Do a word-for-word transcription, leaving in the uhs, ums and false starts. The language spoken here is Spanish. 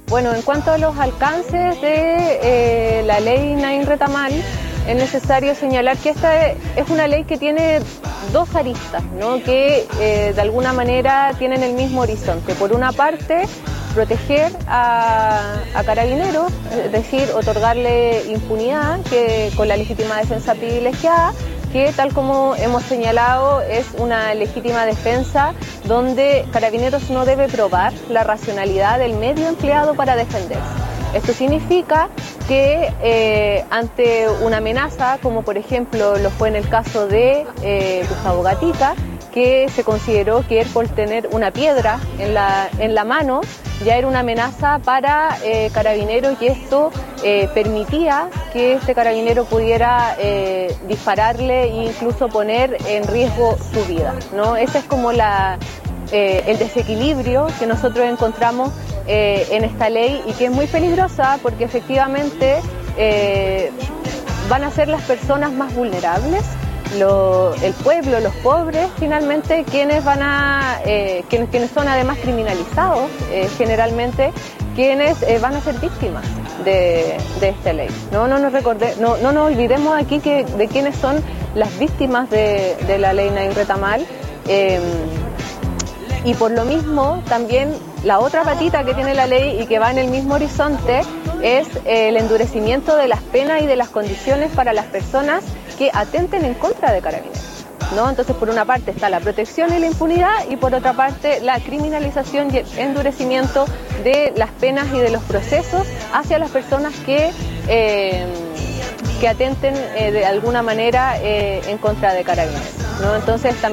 Bueno, en cuanto a los alcances de eh, la ley Nain Retamal, es necesario señalar que esta es una ley que tiene dos aristas, ¿no? que eh, de alguna manera tienen el mismo horizonte. Por una parte, proteger a, a carabineros, es decir, otorgarle impunidad que, con la legítima defensa privilegiada, que tal como hemos señalado es una legítima defensa donde Carabineros no debe probar la racionalidad del medio empleado para defenderse. Esto significa que eh, ante una amenaza, como por ejemplo lo fue en el caso de eh, Gustavo Gatica, que se consideró que él por tener una piedra en la, en la mano ya era una amenaza para eh, Carabineros y esto eh, permitía que este carabinero pudiera eh, dispararle e incluso poner en riesgo su vida, ¿no? Ese es como la, eh, el desequilibrio que nosotros encontramos eh, en esta ley y que es muy peligrosa porque efectivamente eh, van a ser las personas más vulnerables. Lo, el pueblo, los pobres, finalmente, quienes van a, eh, quienes, quienes son además criminalizados, eh, generalmente, quienes eh, van a ser víctimas de, de esta ley. No, no nos recorde, no, no nos olvidemos aquí que de quiénes son las víctimas de, de la ley Nain Retamal. Eh, y por lo mismo, también la otra patita que tiene la ley y que va en el mismo horizonte es el endurecimiento de las penas y de las condiciones para las personas que atenten en contra de Carabineros, ¿no? Entonces, por una parte está la protección y la impunidad y por otra parte la criminalización y el endurecimiento de las penas y de los procesos hacia las personas que, eh, que atenten eh, de alguna manera eh, en contra de Carabineros, ¿no? Entonces, también